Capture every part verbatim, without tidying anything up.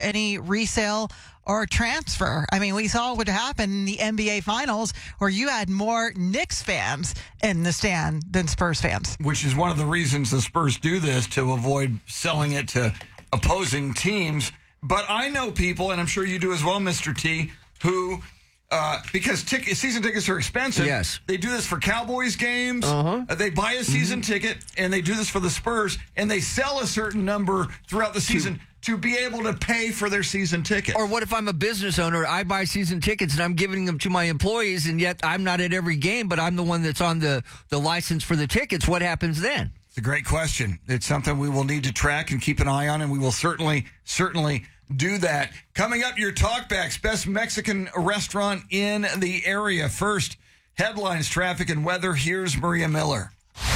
any resale or transfer. I mean, we saw what happened in the N B A Finals where you had more Knicks fans in the stand than Spurs fans. Which is one of the reasons the Spurs do this, to avoid selling it to opposing teams. But I know people, and I'm sure you do as well, Mister T, who... Uh, because ticket, season tickets are expensive. Yes. They do this for Cowboys games. Uh-huh. Uh, they buy a season mm-hmm. ticket, and they do this for the Spurs, and they sell a certain number throughout the season to, to be able to pay for their season ticket. Or what if I'm a business owner, I buy season tickets, and I'm giving them to my employees, and yet I'm not at every game, but I'm the one that's on the, the license for the tickets. What happens then? It's a great question. It's something we will need to track and keep an eye on, and we will certainly, certainly do that. Coming up, your talkbacks, best Mexican restaurant in the area. First, headlines, traffic, and weather. Here's Maria Miller.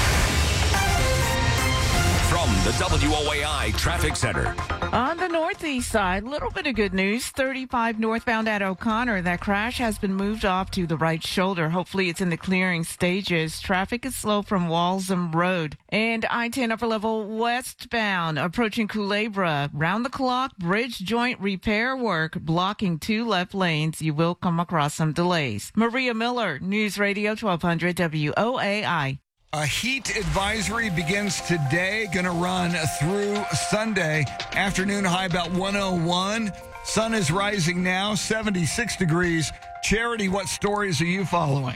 From the W O A I Traffic Center. On the northeast side, a little bit of good news. thirty-five northbound at O'Connor. That crash has been moved off to the right shoulder. Hopefully it's in the clearing stages. Traffic is slow from Walsham Road. And I ten upper level westbound approaching Culebra. Round the clock bridge joint repair work blocking two left lanes. You will come across some delays. Maria Miller, News Radio twelve hundred W O A I. A heat advisory begins today, going to run through Sunday. Afternoon high about one oh one. Sun is rising now, seventy-six degrees. Charity, what stories are you following?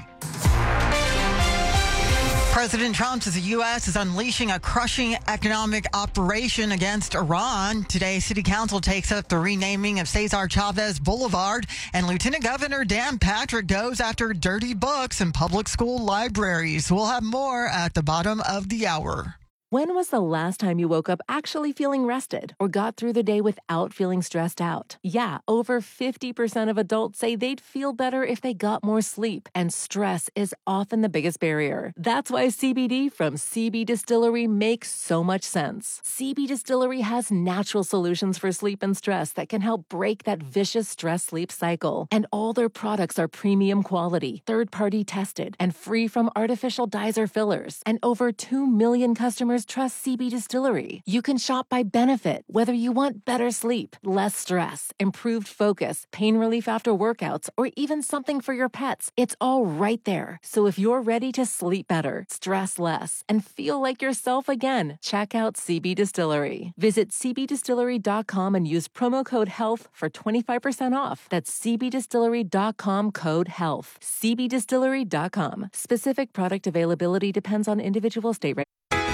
President Trump says the U S is unleashing a crushing economic operation against Iran. Today, City Council takes up the renaming of Cesar Chavez Boulevard, and Lieutenant Governor Dan Patrick goes after dirty books in public school libraries. We'll have more at the bottom of the hour. When was the last time you woke up actually feeling rested or got through the day without feeling stressed out? Yeah, over fifty percent of adults say they'd feel better if they got more sleep, and stress is often the biggest barrier. That's why C B D from C B Distillery makes so much sense. C B Distillery has natural solutions for sleep and stress that can help break that vicious stress-sleep cycle. And all their products are premium quality, third-party tested, and free from artificial dyes or fillers. And over two million customers trust C B Distillery. You can shop by benefit, whether you want better sleep, less stress, improved focus, pain relief after workouts, or even something for your pets. It's all right there. So if you're ready to sleep better, stress less, and feel like yourself again, check out C B Distillery. Visit c b distillery dot com and use promo code HEALTH for twenty-five percent off. That's c b distillery dot com code HEALTH. c b distillery dot com. Specific product availability depends on individual state rates.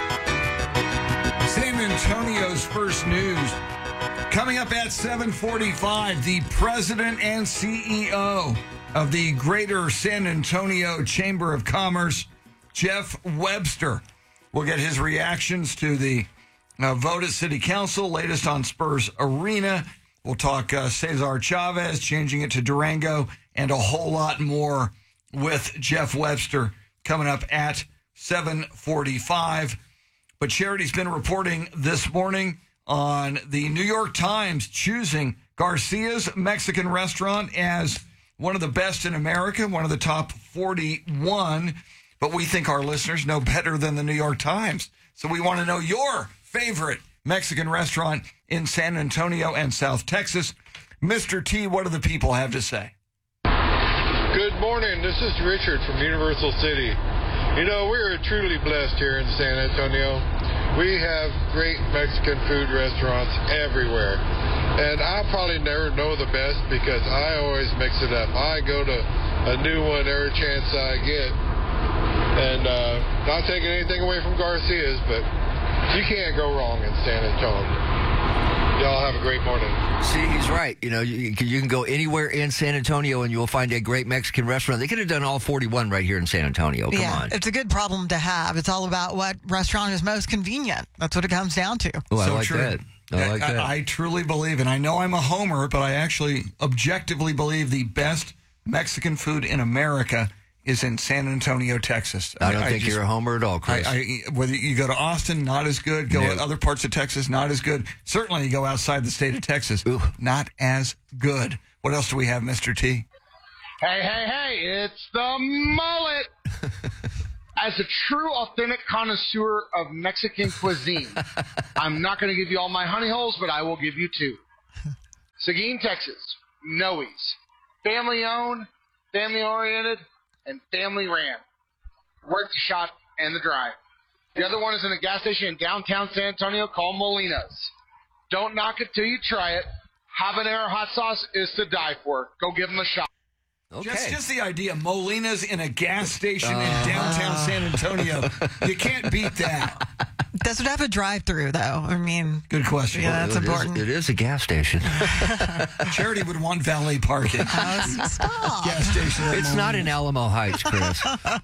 San Antonio's first news. Coming up at seven forty-five, the president and C E O of the Greater San Antonio Chamber of Commerce, Jeff Webster, will get his reactions to the uh, vote at City Council, latest on Spurs Arena. We'll talk uh, Cesar Chavez, changing it to Durango, and a whole lot more with Jeff Webster coming up at seven forty-five. But Charity's been reporting this morning on the New York Times choosing Garcia's Mexican restaurant as one of the best in America, one of the top forty-one. But we think our listeners know better than the New York Times. So we want to know your favorite Mexican restaurant in San Antonio and South Texas. Mister T, what do the people have to say? Good morning. This is Richard from Universal City. You know, we're truly blessed here in San Antonio. We have great Mexican food restaurants everywhere. And I probably never know the best because I always mix it up. I go to a new one every chance I get. And uh, not taking anything away from Garcia's, but you can't go wrong in San Antonio. Y'all have a great morning. See, he's right. You know, you can, you can go anywhere in San Antonio and you'll find a great Mexican restaurant. They could have done all forty-one right here in San Antonio. Come yeah, on. It's a good problem to have. It's all about what restaurant is most convenient. That's what it comes down to. Oh, I so like true. that. I like that. I, I truly believe, and I know I'm a homer, but I actually objectively believe the best Mexican food in America is in San Antonio, Texas. I don't I, think I just, you're a homer at all, Chris. I, I, whether you go to Austin, not as good. Go No. to other parts of Texas, not as good. Certainly, you go outside the state of Texas, Ooh. not as good. What else do we have, Mister T? Hey, hey, hey, it's the mullet. As a true, authentic connoisseur of Mexican cuisine, I'm not going to give you all my honey holes, but I will give you two. Seguin, Texas, Noe's. Family owned, family oriented, and family ran. Worth the shot and the drive. The other one is in a gas station in downtown San Antonio called Molina's. Don't knock it till you try it. Habanero hot sauce is to die for. Go give them a shot. Okay. Just, just the idea, Molina's in a gas station uh, in downtown San Antonio. You can't beat that. Does it have a drive-through, though? I mean, Good question. yeah, that's it is- important. it is a gas station. Charity would want valet parking. Uh, stop. Gas station. at It's not in Molina's. Alamo Heights, Chris.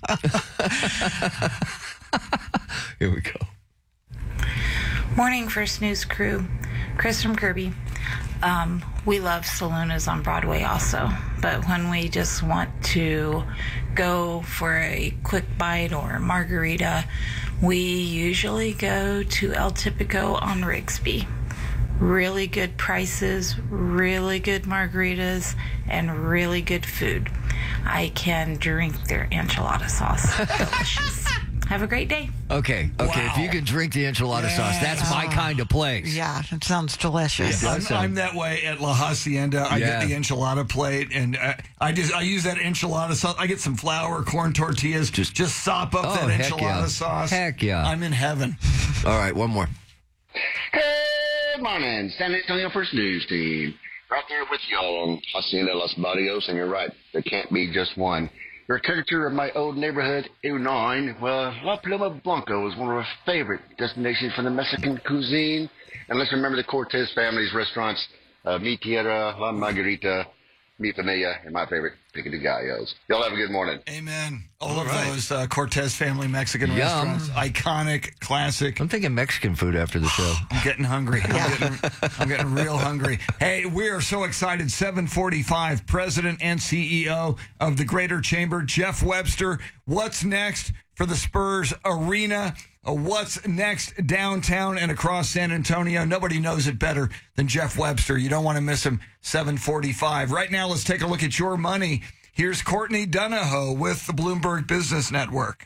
Here we go. Morning, First News crew. Chris from Kirby. Um, we love Salonas on Broadway also, but when we just want to go for a quick bite or a margarita, we usually go to El Tipico on Rigsby. Really good prices, really good margaritas, and really good food. I can drink their enchilada sauce. Delicious. Have a great day. Okay, okay. If Wow. you can drink the enchilada sauce, that's my Oh. kind of place. Yeah, it sounds delicious. Yeah. I'm, Awesome. I'm that way at La Hacienda. I Yeah. get the enchilada plate, and uh, I just I use that enchilada sauce. I get some flour, corn tortillas, just just sop up Oh, that heck enchilada yeah. sauce. Heck yeah. I'm in heaven. All right, one more. Good morning, San Antonio First News team. Right there with y'all on Hacienda Los Barrios, and you're right, there can't be just one. Your caricature of my old neighborhood, U nine, well, La Paloma Blanco is one of our favorite destinations for the Mexican cuisine. And let's remember the Cortez family's restaurants, uh, Mi Tierra, La Margarita, Mi Familia, and my favorite, Pico de Gallos. Y'all have a good morning. Amen. All, All of right. those uh, Cortez family Mexican Yum. restaurants, iconic, classic. I'm thinking Mexican food after the show. I'm getting hungry. I'm, getting, I'm getting real hungry. Hey, we are so excited. seven forty-five, President and C E O of the Greater Chamber, Jeff Webster. What's next for the Spurs Arena? Uh, what's next downtown and across San Antonio? Nobody knows it better than Jeff Webster. You don't want to miss him. seven forty-five. Right now, let's take a look at your money. Here's Courtney Donahoe with the Bloomberg Business Network.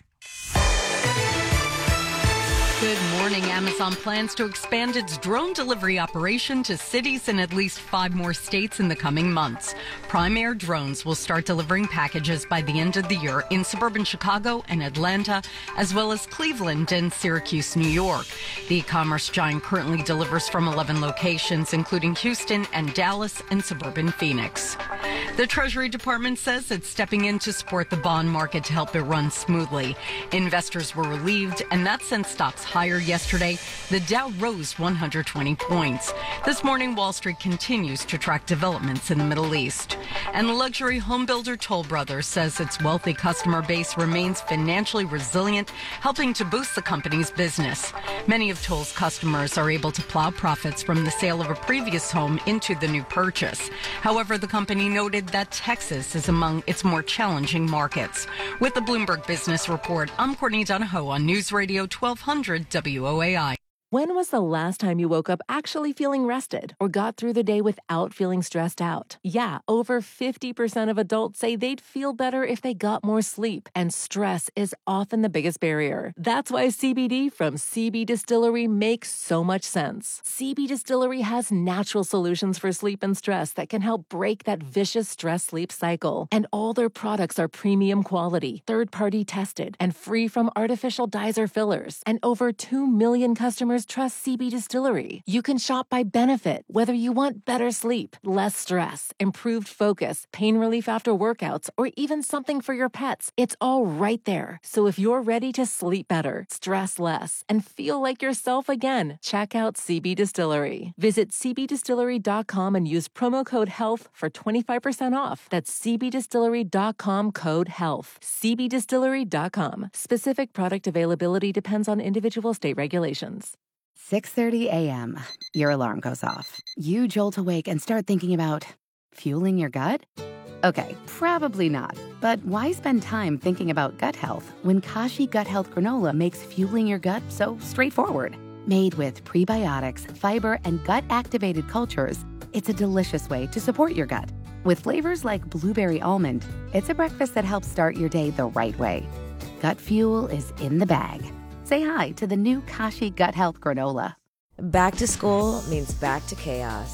Good morning. Amazon plans to expand its drone delivery operation to cities in at least five more states in the coming months. Prime Air drones will start delivering packages by the end of the year in suburban Chicago and Atlanta, as well as Cleveland and Syracuse, New York. The e-commerce giant currently delivers from eleven locations, including Houston and Dallas and suburban Phoenix. The Treasury Department says it's stepping in to support the bond market to help it run smoothly. Investors were relieved, and that sent stocks higher yesterday. The Dow rose one hundred twenty points. This morning, Wall Street continues to track developments in the Middle East. And the luxury home builder Toll Brothers says its wealthy customer base remains financially resilient, helping to boost the company's business. Many of Toll's customers are able to plow profits from the sale of a previous home into the new purchase. However, the company noted that Texas is among its more challenging markets. With the Bloomberg Business Report, I'm Courtney Donahoe on News Radio twelve hundred W O A I. When was the last time you woke up actually feeling rested or got through the day without feeling stressed out? Yeah, over fifty percent of adults say they'd feel better if they got more sleep, and stress is often the biggest barrier. That's why C B D from C B Distillery makes so much sense. C B Distillery has natural solutions for sleep and stress that can help break that vicious stress-sleep cycle. And all their products are premium quality, third-party tested, and free from artificial dyes or fillers. And over two million customers trust C B Distillery. You can shop by benefit, whether you want better sleep, less stress, improved focus, pain relief after workouts, or even something for your pets. It's all right there. So if you're ready to sleep better, stress less, and feel like yourself again, check out C B Distillery. Visit c b distillery dot com and use promo code HEALTH for twenty-five percent off. That's c b distillery dot com code HEALTH. c b distillery dot com. Specific product availability depends on individual state regulations. six thirty a.m. Your alarm goes off. You jolt awake and start thinking about fueling your gut? Okay, probably not. But why spend time thinking about gut health when Kashi Gut Health Granola makes fueling your gut so straightforward? Made with prebiotics, fiber, and gut-activated cultures, it's a delicious way to support your gut. With flavors like blueberry almond, it's a breakfast that helps start your day the right way. Gut fuel is in the bag. Say hi to the new Kashi Gut Health Granola. Back to school means back to chaos.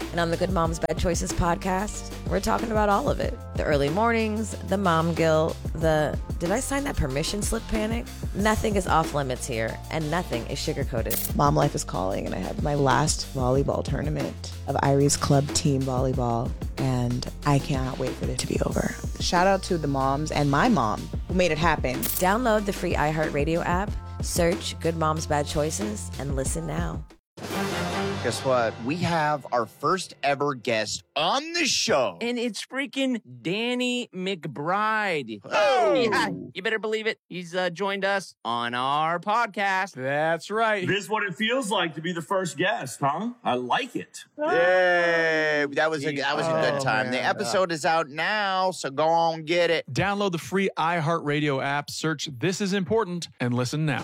And on the Good Moms Bad Choices podcast, we're talking about all of it. The early mornings, the mom guilt, the did I sign that permission slip panic? Nothing is off limits here, and nothing is sugarcoated. Mom life is calling, and I have my last volleyball tournament of Irie's Club Team Volleyball, and I cannot wait for it to be over. Shout out to the moms and my mom who made it happen. Download the free iHeartRadio app, search Good Moms Bad Choices, and listen now. Guess what? We have our first ever guest on the show. And it's freaking Danny McBride. Oh! Yeah, you better believe it. He's uh, joined us on our podcast. That's right. This is what it feels like to be the first guest, huh? I like it. Yay! That was a, that was a good Oh, time. man. The episode is out now, so go on get it. Download the free iHeartRadio app, search This Is Important, and listen now.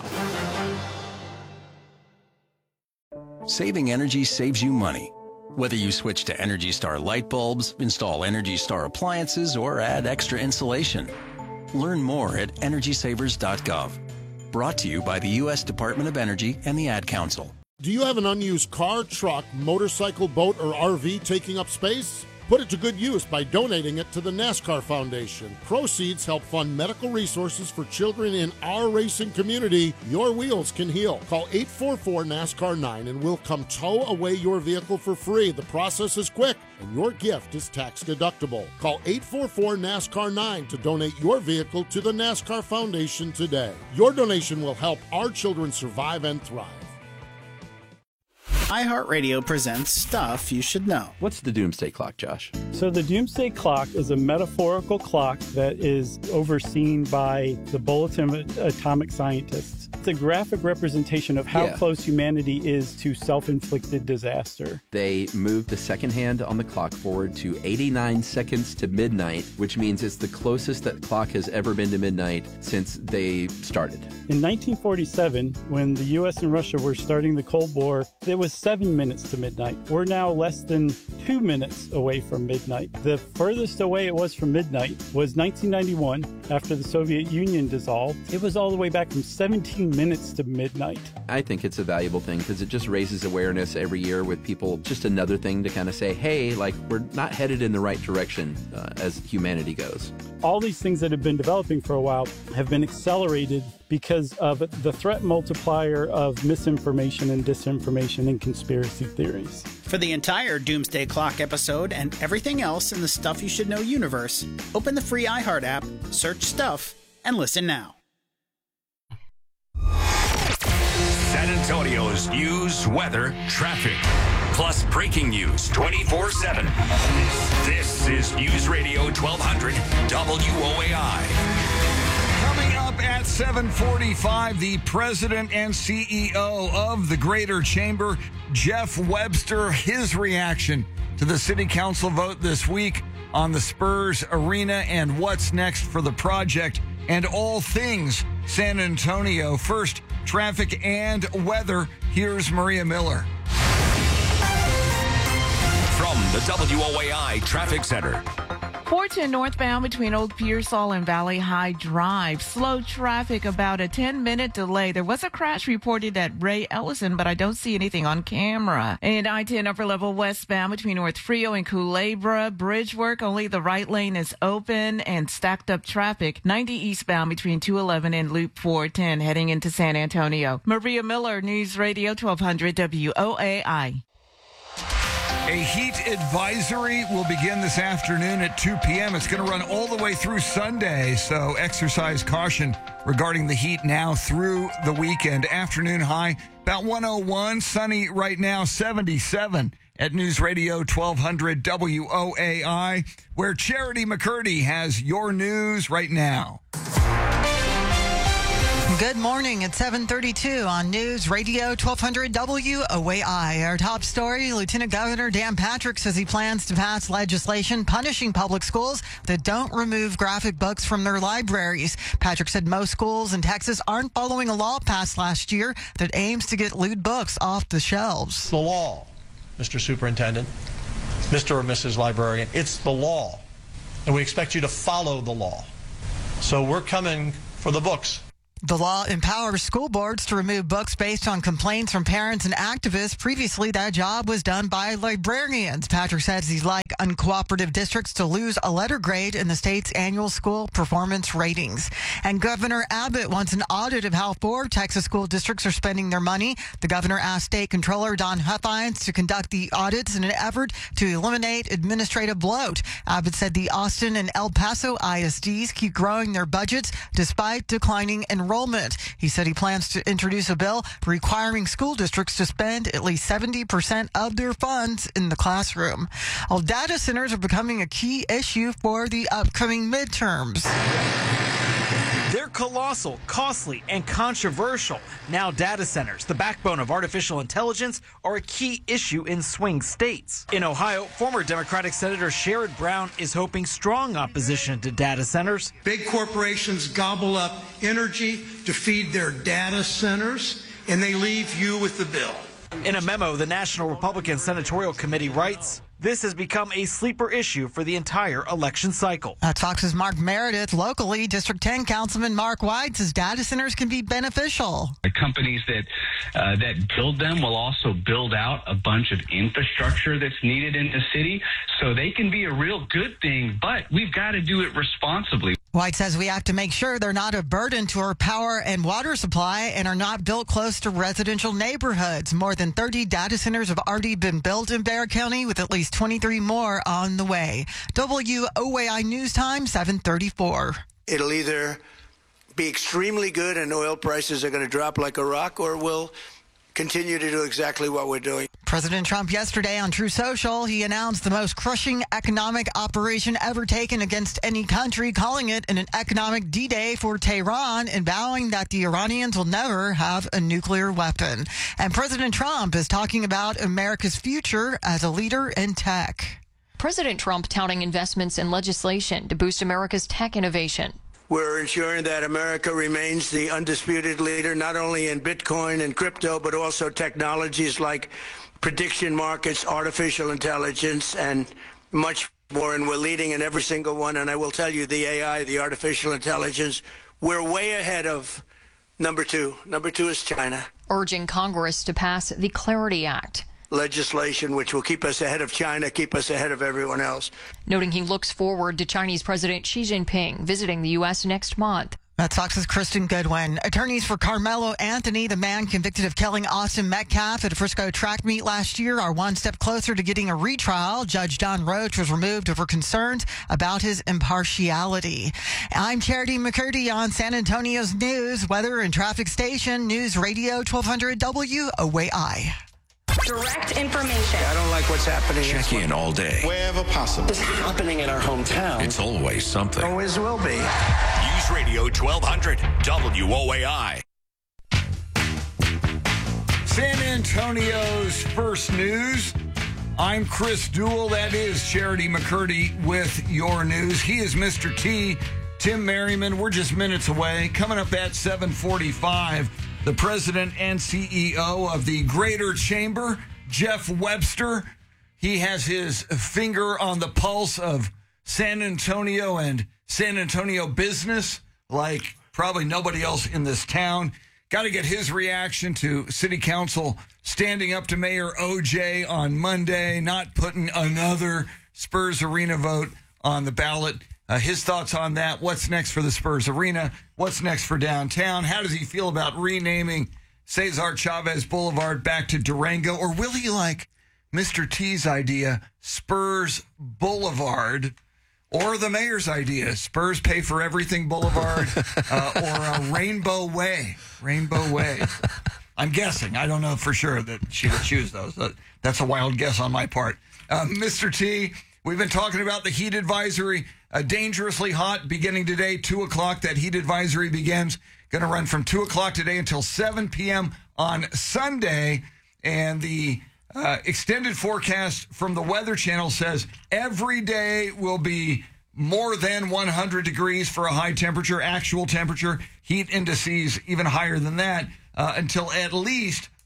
Saving energy saves you money. Whether you switch to Energy Star light bulbs, install Energy Star appliances, or add extra insulation. Learn more at energy savers dot gov. Brought to you by the U S Department of Energy and the Ad Council. Do you have an unused car, truck, motorcycle, boat, or R V taking up space? Put it to good use by donating it to the NASCAR Foundation. Proceeds help fund medical resources for children in our racing community. Your wheels can heal. Call eight four four NASCAR nine and we'll come tow away your vehicle for free. The process is quick and your gift is tax deductible. Call eight four four NASCAR nine to donate your vehicle to the NASCAR Foundation today. Your donation will help our children survive and thrive. iHeartRadio presents Stuff You Should Know. What's the Doomsday Clock, Josh? So the Doomsday Clock is a metaphorical clock that is overseen by the Bulletin of Atomic Scientists. It's a graphic representation of how Yeah. close humanity is to self-inflicted disaster. They moved the second hand on the clock forward to eighty-nine seconds to midnight, which means it's the closest that clock has ever been to midnight since they started. In nineteen forty-seven, when the U S and Russia were starting the Cold War, it was seven minutes to midnight. We're now less than two minutes away from midnight. The furthest away it was from midnight was nineteen ninety-one, after the Soviet Union dissolved. It was all the way back from seventeen minutes to midnight. I think it's a valuable thing because it just raises awareness every year with people. Just another thing to kind of say, hey, like we're not headed in the right direction uh, as humanity goes. All these things that have been developing for a while have been accelerated because of the threat multiplier of misinformation and disinformation and conspiracy theories. For the entire Doomsday Clock episode and everything else in the Stuff You Should Know universe, open the free iHeart app, search Stuff, and listen now. San Antonio's news, weather, traffic, plus breaking news twenty-four seven. This is News Radio twelve hundred W O A I. Coming up at seven forty-five, the president and C E O of the Greater Chamber, Jeff Webster, his reaction to the city council vote this week on the Spurs Arena and what's next for the project and all things San Antonio. First, traffic and weather. Here's Maria Miller. From the W O A I Traffic Center. four ten northbound between Old Pearsall and Valley High Drive. Slow traffic, about a ten-minute delay. There was a crash reported at Ray Ellison, but I don't see anything on camera. And I ten upper level westbound between North Frio and Culebra. Bridge work, only the right lane is open and stacked up traffic. ninety eastbound between two eleven and Loop four ten heading into San Antonio. Maria Miller, News Radio twelve hundred W O A I. A heat advisory will begin this afternoon at two p.m. It's going to run all the way through Sunday, so exercise caution regarding the heat now through the weekend. Afternoon high, about one oh one. Sunny right now, seventy-seven at News Radio twelve hundred W O A I, where Charity McCurdy has your news right now. Good morning at seven thirty-two on News Radio twelve hundred W O A I. Our top story, Lieutenant Governor Dan Patrick says he plans to pass legislation punishing public schools that don't remove graphic books from their libraries. Patrick said most schools in Texas aren't following a law passed last year that aims to get lewd books off the shelves. The law, Mister Superintendent, Mister or Missus Librarian, it's the law, and we expect you to follow the law. So we're coming for the books. The law empowers school boards to remove books based on complaints from parents and activists. Previously, that job was done by librarians. Patrick says he'd like uncooperative districts to lose a letter grade in the state's annual school performance ratings. And Governor Abbott wants an audit of how four Texas school districts are spending their money. The governor asked State Controller Don Huffines to conduct the audits in an effort to eliminate administrative bloat. Abbott said the Austin and El Paso I S Ds keep growing their budgets despite declining enrollment. Enrollment. He said he plans to introduce a bill requiring school districts to spend at least seventy percent of their funds in the classroom. Well, data centers are becoming a key issue for the upcoming midterms. They're colossal, costly, and controversial. Now data centers, the backbone of artificial intelligence, are a key issue in swing states. In Ohio, former Democratic Senator Sherrod Brown is hoping strong opposition to data centers. Big corporations gobble up energy to feed their data centers, and they leave you with the bill. In a memo, the National Republican Senatorial Committee writes, this has become a sleeper issue for the entire election cycle. That's Fox's Mark Meredith. Locally, District ten Councilman Mark White says data centers can be beneficial. The companies that uh, that build them will also build out a bunch of infrastructure that's needed in the city, so they can be a real good thing, but we've got to do it responsibly. White says we have to make sure they're not a burden to our power and water supply and are not built close to residential neighborhoods. More than thirty data centers have already been built in Bexar County, with at least twenty-three more on the way. W O A I News Time, seven thirty-four. It'll either be extremely good and oil prices are going to drop like a rock, or we'll continue to do exactly what we're doing. President Trump yesterday on True Social, he announced the most crushing economic operation ever taken against any country, calling it an economic D-Day for Tehran and vowing that the Iranians will never have a nuclear weapon. And President Trump is talking about America's future as a leader in tech. President Trump touting investments in legislation to boost America's tech innovation. We're ensuring that America remains the undisputed leader, not only in Bitcoin and crypto, but also technologies like prediction markets, artificial intelligence, and much more. And we're leading in every single one. And I will tell you, the A I, the artificial intelligence, we're way ahead of number two. Number two is China. Urging Congress to pass the Clarity Act. Legislation which will keep us ahead of China, keep us ahead of everyone else. Noting he looks forward to Chinese President Xi Jinping visiting the U S next month. That's Fox's Kristen Goodwin. Attorneys for Carmelo Anthony, the man convicted of killing Austin Metcalf at a Frisco track meet last year, are one step closer to getting a retrial. Judge Don Roach was removed over concerns about his impartiality. I'm Charity McCurdy on San Antonio's News, Weather and Traffic Station, News Radio twelve hundred W O A I. Direct information. I don't like what's happening. Check in all day. Wherever possible. It's happening in our hometown. It's always something. Always will be. News Radio twelve hundred W O A I. San Antonio's first news. I'm Chris Duell. That is Charity McCurdy with your news. He is Mister T. Tim Merriman. We're just minutes away. Coming up at seven forty-five, the president and C E O of the Greater Chamber, Jeff Webster. He has his finger on the pulse of San Antonio and San Antonio business like probably nobody else in this town. Got to get his reaction to City Council standing up to Mayor O J on Monday, not putting another Spurs Arena vote on the ballot. Uh, his thoughts on that. What's next for the Spurs Arena? What's next for downtown? How does he feel about renaming Cesar Chavez Boulevard back to Durango? Or will he, like Mister T's idea, Spurs Boulevard, or the mayor's idea, Spurs Pay for Everything Boulevard, uh, or a Rainbow Way? Rainbow Way. I'm guessing. I don't know for sure that she would choose those. That's a wild guess on my part. Uh, Mister T, we've been talking about the heat advisory. Uh, dangerously hot beginning today, two o'clock. That heat advisory begins. Going to run from two o'clock today until seven p.m. on Sunday. And the uh, extended forecast from the Weather Channel says every day will be more than one hundred degrees for a high temperature, actual temperature, heat indices even higher than that, uh, until at least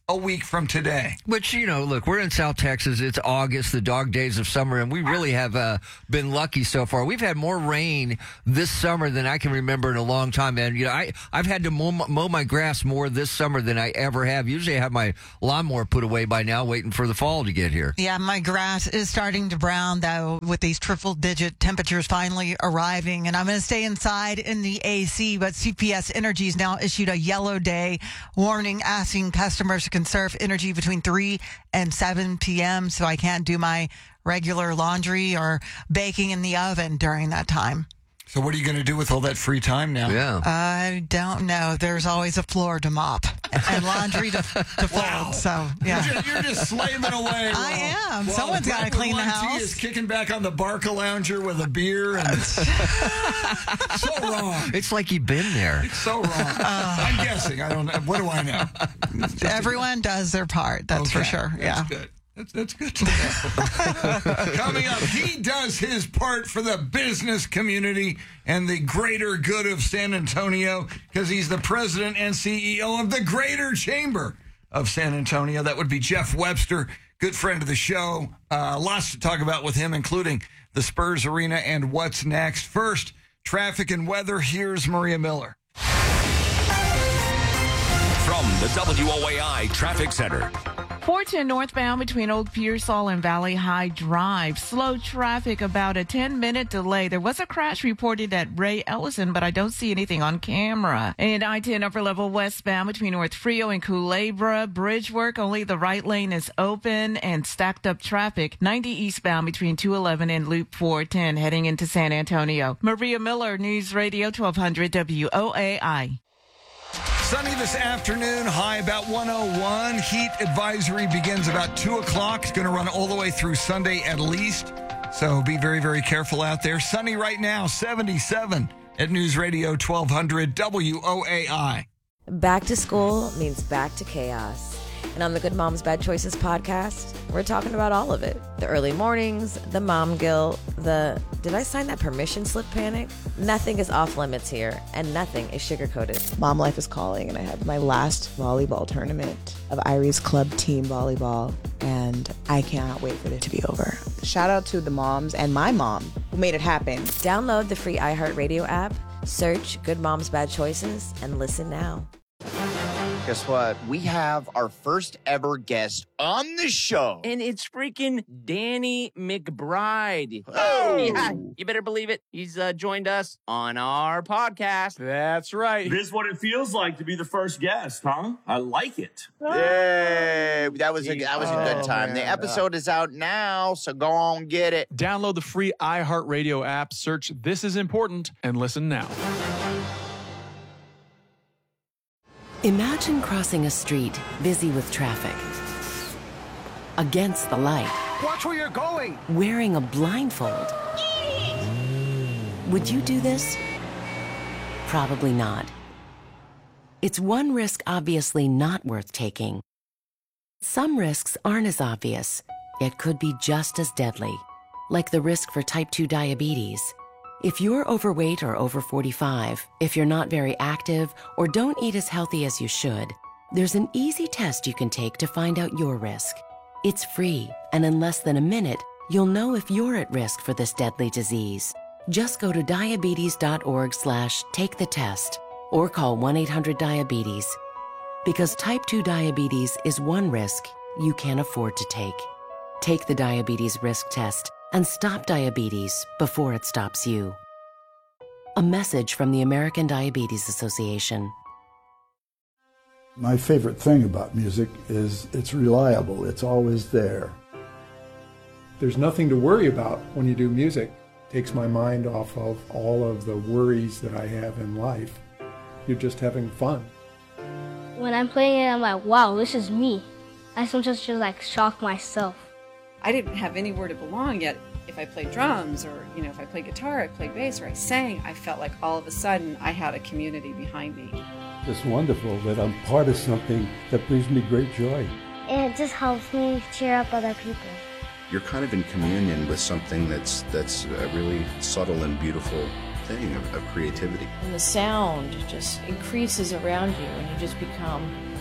a week from today. Which, you know, look, we're in South Texas. It's August, the dog days of summer, and we really have uh, been lucky so far. We've had more rain this summer than I can remember in a long time. And, you know, I, I've had to mow, mow my grass more this summer than I ever have. Usually I have my lawnmower put away by now, waiting for the fall to get here. Yeah, my grass is starting to brown, though, with these triple-digit temperatures finally arriving. And I'm going to stay inside in the A C, but C P S Energy has now issued a yellow day warning, asking customers to conserve energy between three and seven p.m. so I can't do my regular laundry or baking in the oven during that time. So what are you going to do with all that free time now? Yeah. I don't know. There's always a floor to mop and laundry to, to fold. Wow. So, yeah. You're just, you're just slaving away. I Well, am. well, Someone's got to clean the Brett house. is kicking back on the Barca Lounger with a beer. And so wrong. It's like you've been there. It's so wrong. Uh, I'm guessing. I don't know. What do I know? Everyone does their part. That's Okay. for sure. That's Yeah. good. That's, that's good to know. Coming up, he does his part for the business community and the greater good of San Antonio because he's the president and C E O of the Greater Chamber of San Antonio. That would be Jeff Webster, good friend of the show. Uh, lots to talk about with him, including the Spurs Arena and what's next. First, traffic and weather. Here's Maria Miller. From the W O A I Traffic Center. four ten northbound between Old Pearsall and Valley High Drive. Slow traffic, about a ten-minute delay. There was a crash reported at Ray Ellison, but I don't see anything on camera. And I ten upper level westbound between North Frio and Culebra. Bridge work, only the right lane is open and stacked up traffic. ninety eastbound between two eleven and Loop four ten heading into San Antonio. Maria Miller, News Radio twelve hundred W O A I. Sunny this afternoon, high about one oh one. Heat advisory begins about two o'clock. It's going to run all the way through Sunday at least. So be very, very careful out there. Sunny right now, seventy-seven at News Radio twelve hundred W O A I. Back to school means back to chaos. And on the Good Moms Bad Choices podcast, we're talking about all of it. The early mornings, the mom guilt, the did I sign that permission slip panic? Nothing is off limits here, and nothing is sugar-coated. Mom life is calling, and I have my last volleyball tournament of Irie's Club Team Volleyball, and I cannot wait for it to be over. Shout out to the moms and my mom who made it happen. Download the free iHeartRadio app, search Good Moms Bad Choices, and listen now. Guess what? We have our first ever guest on the show. And it's freaking Danny McBride. Oh! Yeah, you better believe it. He's uh, joined us on our podcast. That's right. This is what it feels like to be the first guest, huh? I like it. Yay! That was a that was a good Oh, time. man. The episode is out now, so go on get it. Download the free iHeartRadio app, search This Is Important, and listen now. Imagine crossing a street busy with traffic. Against the light. Watch where you're going. Wearing a blindfold. Would you do this? Probably not. It's one risk obviously not worth taking. Some risks aren't as obvious, yet could be just as deadly. Like the risk for type two diabetes. If you're overweight or over forty-five, if you're not very active, or don't eat as healthy as you should, there's an easy test you can take to find out your risk. It's free, and in less than a minute, you'll know if you're at risk for this deadly disease. Just go to diabetes.org slash take the test, or call one eight hundred diabetes. Because type two diabetes is one risk you can't afford to take. Take the diabetes risk test and stop diabetes before it stops you. A message from the American Diabetes Association. My favorite thing about music is it's reliable. It's always there. There's nothing to worry about when you do music. It takes my mind off of all of the worries that I have in life. You're just having fun. When I'm playing it, I'm like, wow, this is me. I sometimes just like shock myself. I didn't have anywhere to belong yet. If I played drums or, you know, if I played guitar, I played bass, or I sang, I felt like all of a sudden I had a community behind me. It's wonderful that I'm part of something that brings me great joy. And it just helps me cheer up other people. You're kind of in communion with something that's that's a really subtle and beautiful thing of, of creativity. And the sound just increases around you and you just become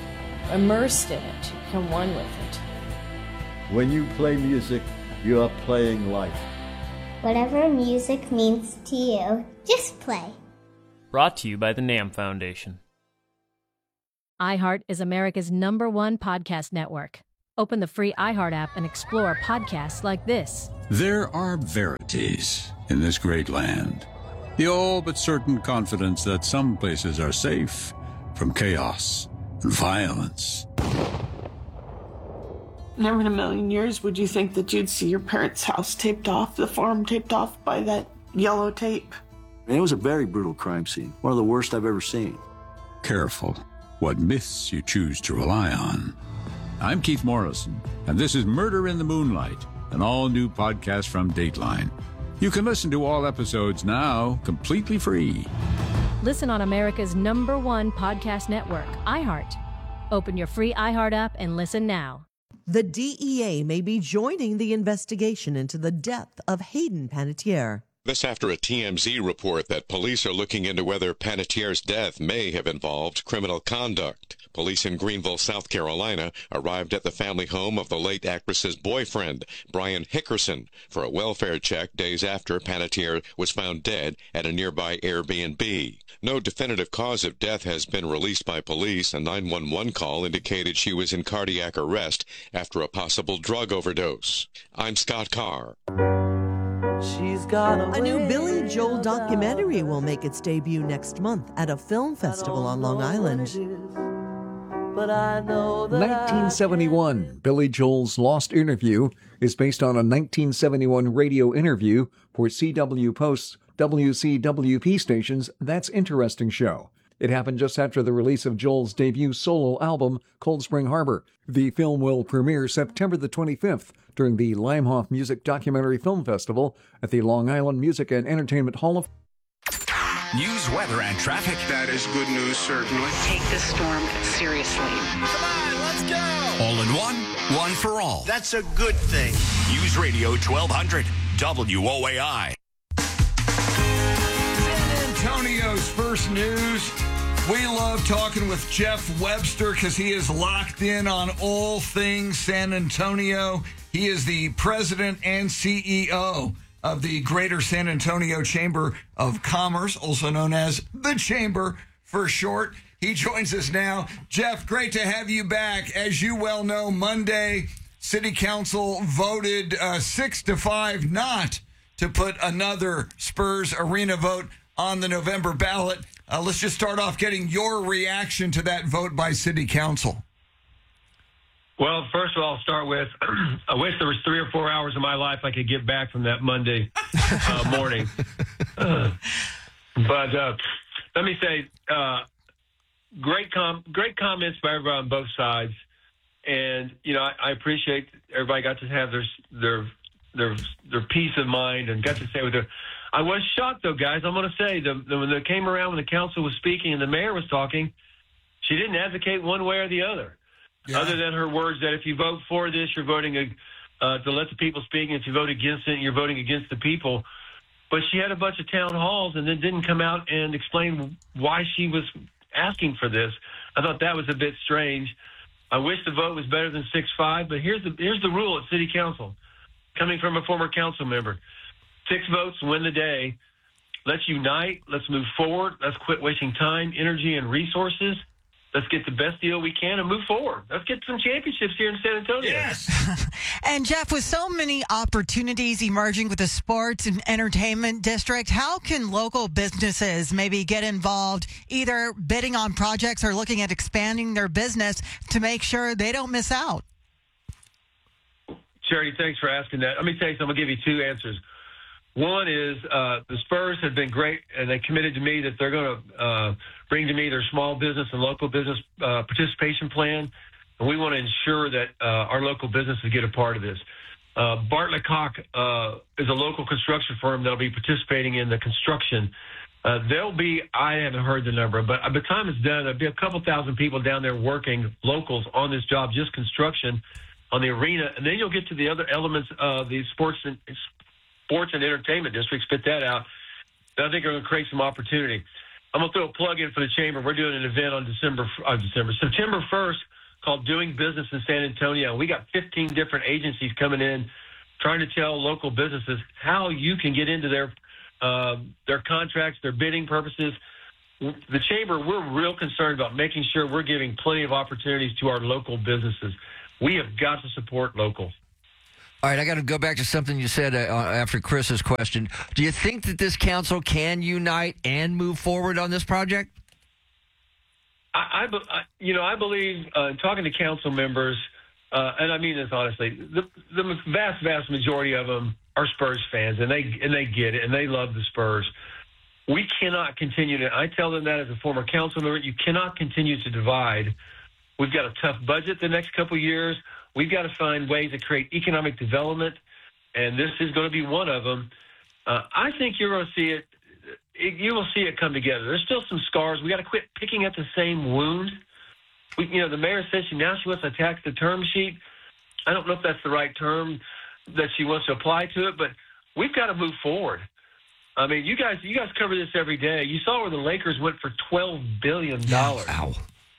immersed in it, you become one with it. When you play music, you are playing life. Whatever music means to you, just play. Brought to you by the NAMM Foundation. iHeart is America's number one podcast network. Open the free iHeart app and explore podcasts like this. There are verities in this great land. The all but certain confidence that some places are safe from chaos and violence. Never in a million years would you think that you'd see your parents' house taped off, the farm taped off by that yellow tape. And it was a very brutal crime scene, one of the worst I've ever seen. Careful what myths you choose to rely on. I'm Keith Morrison, and this is Murder in the Moonlight, an all-new podcast from Dateline. You can listen to all episodes now completely free. Listen on America's number one podcast network, iHeart. Open your free iHeart app and listen now. The D E A may be joining the investigation into the death of Hayden Panettiere. This after a T M Z report that police are looking into whether Panettiere's death may have involved criminal conduct. Police in Greenville, South Carolina, arrived at the family home of the late actress's boyfriend, Brian Hickerson, for a welfare check days after Panettiere was found dead at a nearby Airbnb. No definitive cause of death has been released by police. A nine one one call indicated she was in cardiac arrest after a possible drug overdose. I'm Scott Carr. She's got a new Billy Joel documentary will make its debut next month at a film festival on Long Island. nineteen seventy-one, Billy Joel's Lost Interview is based on a nineteen seventy-one radio interview for C W Post's W C W P station's That's Interesting show. It happened just after the release of Joel's debut solo album, Cold Spring Harbor. The film will premiere September the twenty-fifth during the Limehoff Music Documentary Film Festival at the Long Island Music and Entertainment Hall of News, weather, and traffic. That is good news, certainly. Take this storm seriously. Come on, let's go! All in one, one for all. That's a good thing. News Radio twelve hundred, W O A I. San Antonio's first news. We love talking with Jeff Webster because he is locked in on all things San Antonio. He is the president and C E O of the Greater San Antonio Chamber of Commerce, also known as the Chamber for short. He joins us now. Jeff, great to have you back. As you well know, Monday, City Council voted uh, six to five not to put another Spurs Arena vote on the November ballot. Uh, let's just start off getting your reaction to that vote by City Council. Well, first of all, I'll start with, I wish there was three or four hours of my life I could get back from that Monday uh, morning. Uh, but uh, let me say, uh, great com- great comments by everybody on both sides. And, you know, I, I appreciate everybody got to have their, their, their, their peace of mind and got to say with their, I was shocked, though, guys. I'm going to say, the, the, when it came around, when the council was speaking and the mayor was talking, she didn't advocate one way or the other. Yeah. Other than her words that if you vote for this, you're voting uh, to let the people speak, and if you vote against it, you're voting against the people. But she had a bunch of town halls and then didn't come out and explain why she was asking for this. I thought that was a bit strange. I wish the vote was better than six five, but here's the here's the rule at City Council, coming from a former council member. Six votes win the day. Let's unite. Let's move forward. Let's quit wasting time, energy, and resources. Let's get the best deal we can and move forward. Let's get some championships here in San Antonio. Yes. And, Jeff, with so many opportunities emerging with the sports and entertainment district, how can local businesses maybe get involved, either bidding on projects or looking at expanding their business to make sure they don't miss out? Charity, thanks for asking that. Let me tell you something. I'm going to give you two answers. One is uh, the Spurs have been great, and they committed to me that they're going to uh, bring to me their small business and local business uh, participation plan, and we want to ensure that uh, our local businesses get a part of this. Uh, Bartlett Cock uh, is a local construction firm that will be participating in the construction. Uh, there'll be, I haven't heard the number, but by the time it's done, there'll be a couple thousand people down there working, locals, on this job, just construction on the arena, and then you'll get to the other elements of the sports and sports and entertainment district, spit that out. I think are going to create some opportunity. I'm going to throw a plug in for the chamber. We're doing an event on December, uh, December, September first called Doing Business in San Antonio. We got fifteen different agencies coming in trying to tell local businesses how you can get into their uh, their contracts, their bidding purposes. The Chamber, we're real concerned about making sure we're giving plenty of opportunities to our local businesses. We have got to support local. All right, I got to go back to something you said uh, after Chris's question. Do you think that this council can unite and move forward on this project? I, I, I you know, I believe uh, talking to council members, uh, and I mean this honestly, the, the vast, vast majority of them are Spurs fans, and they and they get it, and they love the Spurs. We cannot continue to. I tell them that as a former council member, you cannot continue to divide. We've got a tough budget the next couple of years. We've got to find ways to create economic development, and this is going to be one of them. Uh, I think you're going to see it, it. You will see it come together. There's still some scars. We got to quit picking at the same wound. We, you know, the mayor says she now she wants to tax the term sheet. I don't know if that's the right term that she wants to apply to it, but we've got to move forward. I mean, you guys, you guys cover this every day. You saw where the Lakers went for twelve billion dollars. Wow.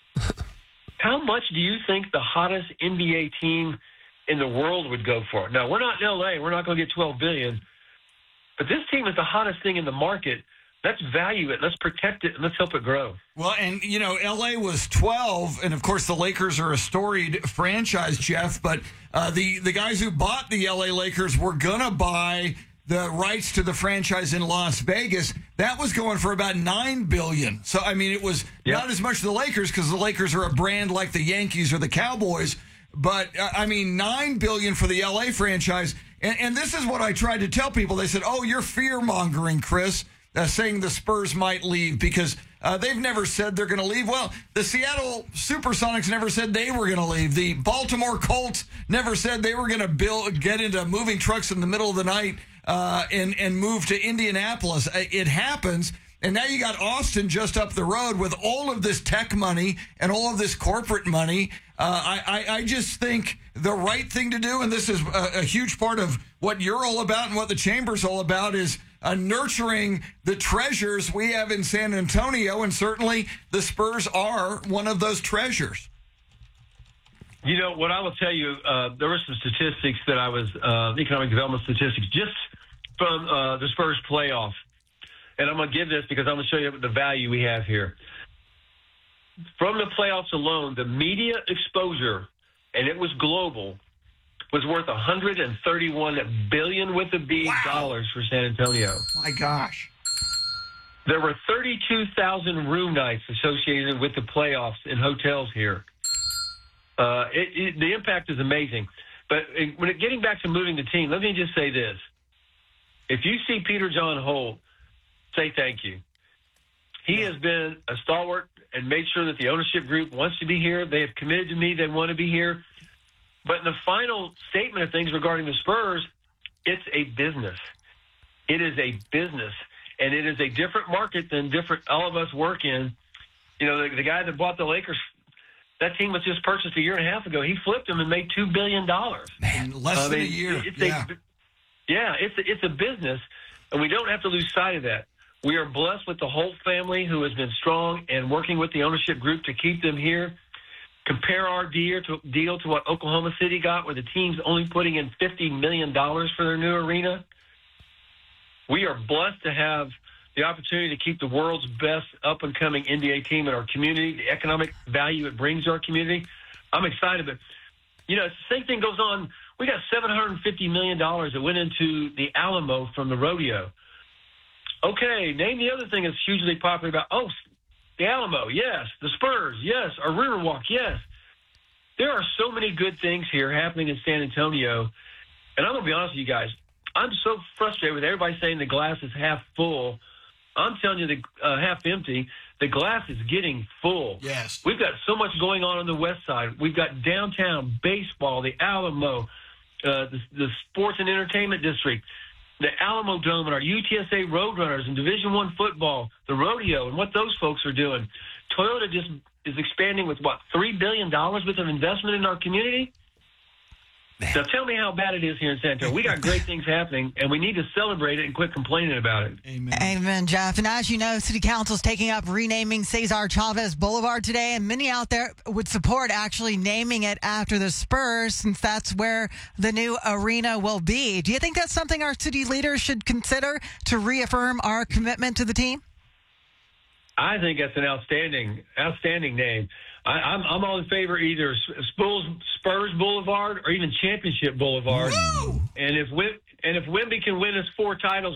How much do you think the hottest N B A team in the world would go for? Now, we're not in L A. We're not going to get twelve billion dollars. But this team is the hottest thing in the market. Let's value it. Let's protect it, and let's help it grow. Well, and, you know, L A was twelve, and, of course, the Lakers are a storied franchise, Jeff. But uh, the, the guys who bought the L A Lakers were going to buy the rights to the franchise in Las Vegas. That was going for about nine billion dollars. So, I mean, it was yep. not as much the Lakers because the Lakers are a brand like the Yankees or the Cowboys. But, uh, I mean, nine billion dollars for the L A franchise. And, and this is what I tried to tell people. They said, oh, you're fear-mongering, Chris, uh, saying the Spurs might leave because uh, they've never said they're going to leave. Well, the Seattle Supersonics never said they were going to leave. The Baltimore Colts never said they were going to build, get into moving trucks in the middle of the night Uh, and, and move to Indianapolis. It happens. And now you got Austin just up the road with all of this tech money and all of this corporate money. Uh, I, I, I just think the right thing to do, and this is a, a huge part of what you're all about and what the Chamber's all about, is uh, nurturing the treasures we have in San Antonio. And certainly the Spurs are one of those treasures. You know, what I will tell you, uh, there were some statistics that I was, uh, economic development statistics, just from uh, the Spurs playoff. And I'm going to give this because I'm going to show you the value we have here. From the playoffs alone, the media exposure, and it was global, was worth one hundred thirty-one billion dollars with a B wow. dollars for San Antonio. My gosh. There were thirty-two thousand room nights associated with the playoffs in hotels here. Uh, it, it, the impact is amazing. But it, when it, getting back to moving the team, let me just say this. If you see Peter John Holt, say thank you. He has been a stalwart and made sure that the ownership group wants to be here. They have committed to me. They want to be here. But in the final statement of things regarding the Spurs, it's a business. It is a business. And it is a different market than different all of us work in. You know, the, the guy that bought the Lakers, that team was just purchased a year and a half ago. He flipped them and made two billion dollars. Man, less I than mean, a year. It's yeah. A, yeah, it's a, it's a business, and we don't have to lose sight of that. We are blessed with the Holt family who has been strong and working with the ownership group to keep them here. Compare our deal to, deal to what Oklahoma City got, where the team's only putting in fifty million dollars for their new arena. We are blessed to have the opportunity to keep the world's best up-and-coming N B A team in our community, the economic value it brings to our community. I'm excited, but, you know, the same thing goes on. We got seven hundred fifty million dollars that went into the Alamo from the rodeo. Okay, name the other thing that's hugely popular about, oh, the Alamo, yes. The Spurs, yes. Our Riverwalk, yes. There are so many good things here happening in San Antonio, and I'm going to be honest with you guys. I'm so frustrated with everybody saying the glass is half full. I'm telling you, the uh, half empty. The glass is getting full. Yes. We've got so much going on on the west side. We've got downtown baseball, the Alamo, uh, the, the sports and entertainment district, the Alamo Dome, and our U T S A Roadrunners and Division One football, the rodeo, and what those folks are doing. Toyota just is expanding with, what, three billion dollars worth of investment in our community? So tell me how bad it is here in San Antonio. We got great things happening, and we need to celebrate it and quit complaining about it. Amen. Amen, Jeff. And as you know, City Council is taking up renaming Cesar Chavez Boulevard today, and many out there would support actually naming it after the Spurs, since that's where the new arena will be. Do you think that's something our city leaders should consider to reaffirm our commitment to the team? I think that's an outstanding, outstanding name. I, I'm, I'm all in favor either Spurs, Spurs Boulevard or even Championship Boulevard. Woo! And if Wim, and if Wimby can win us four titles